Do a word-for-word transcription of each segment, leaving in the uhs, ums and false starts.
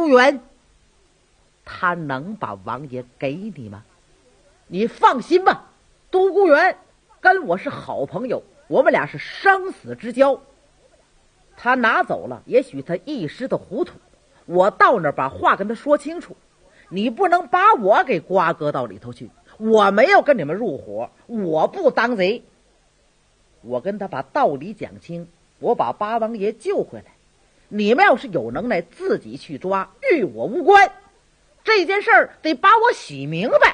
孤远，他能把王爷给你吗？你放心吧，独孤远跟我是好朋友，我们俩是生死之交。他拿走了，也许他一时的糊涂，我到那儿把话跟他说清楚。你不能把我给瓜葛到里头去，我没有跟你们入伙，我不当贼。我跟他把道理讲清，我把八王爷救回来。你们要是有能耐，自己去抓，与我无关。这件事儿得把我洗明白。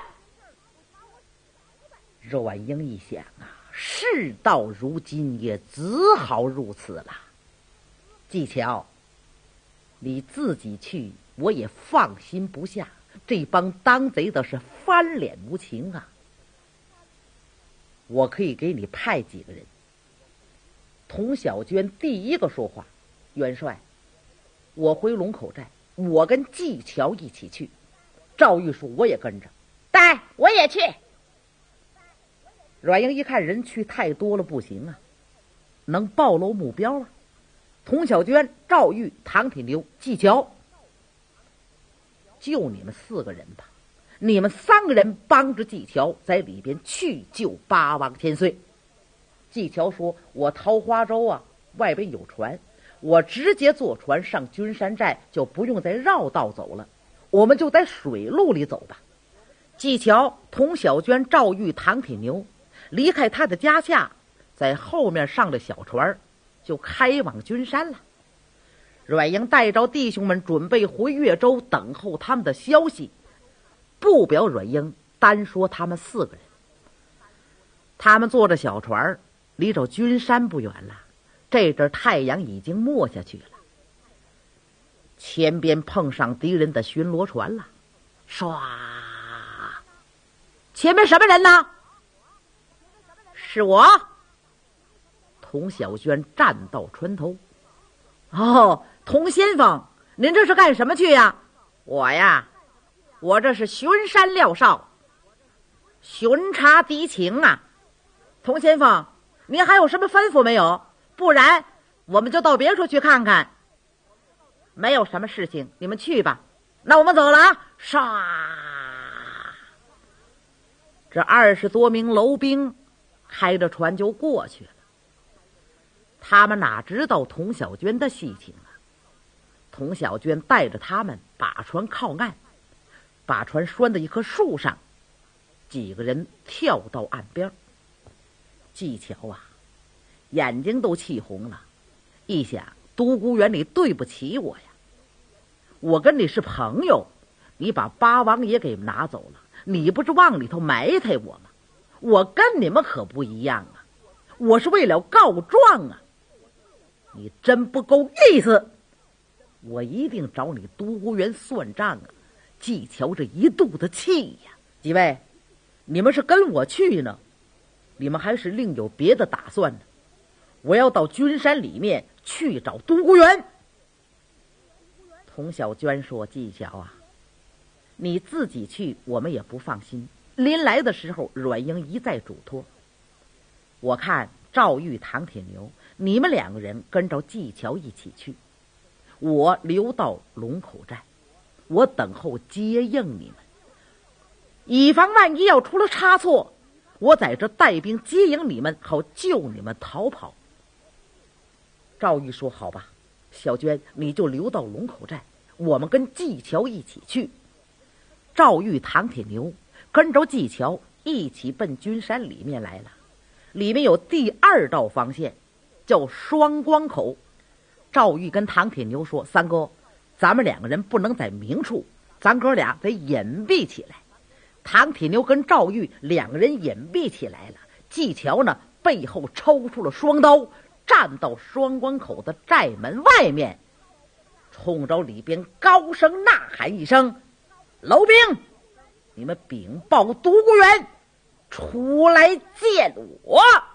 阮英一想啊，事到如今也只好如此了。技巧，你自己去，我也放心不下。这帮当贼的是翻脸无情啊！我可以给你派几个人。童小娟第一个说话：“元帅，我回龙口寨，我跟季乔一起去。”赵玉说：“我也跟着。” 带我也去。 阮英一看人去太多了，不行啊，能暴露目标啊。童小娟、赵玉、唐铁牛、季乔，就你们四个人吧。你们三个人帮着季乔在里边去救八王千岁。季乔说：“我桃花洲啊，外边有船，我直接坐船上君山寨，就不用再绕道走了，我们就在水路里走吧。”季乔、童小娟、赵玉、唐铁牛离开他的家下，在后面上了小船，就开往君山了。阮英带着弟兄们准备回越州，等候他们的消息。不表阮英，单说他们四个人。他们坐着小船，离着君山不远了。这阵太阳已经没下去了，前边碰上敌人的巡逻船了。唰！前面什么人呢？是我。童小娟站到船头。哦，童先锋，您这是干什么去呀？我呀，我这是巡山廖少，巡查敌情啊。童先锋，您还有什么吩咐没有？不然我们就到别处去看看。没有什么事情，你们去吧。那我们走了啊！唰！这二十多名楼兵开着船就过去了。他们哪知道童小娟的细情啊？童小娟带着他们把船靠岸，把船拴在一棵树上，几个人跳到岸边。季乔啊，眼睛都气红了，一想独孤远，你对不起我呀！我跟你是朋友，你把八王爷给拿走了，你不是往里头埋汰我吗？我跟你们可不一样啊，我是为了告状啊！你真不够意思，我一定找你独孤远算账啊！季乔这一肚子气呀！几位，你们是跟我去呢，你们还是另有别的打算呢？我要到君山里面去找独孤远。童小娟说：“季乔啊，你自己去我们也不放心。临来的时候，阮英一再嘱托，我看赵玉、唐铁牛，你们两个人跟着季乔一起去，我留到龙口寨，我等候接应你们，以防万一要出了差错，我在这带兵接应你们，好救你们逃跑。”赵玉说：“好吧，小娟你就留到龙口寨，我们跟季乔一起去。”赵玉、唐铁牛跟着季乔一起奔君山里面来了。里面有第二道防线，叫双光口。赵玉跟唐铁牛说：“三哥，咱们两个人不能在明处，咱哥俩得隐蔽起来。”唐铁牛跟赵玉两个人隐蔽起来了。季乔呢，背后抽出了双刀，站到双关口的寨门外面，冲着里边高声呐喊一声：“楼兵，你们禀报独孤远，出来见我！”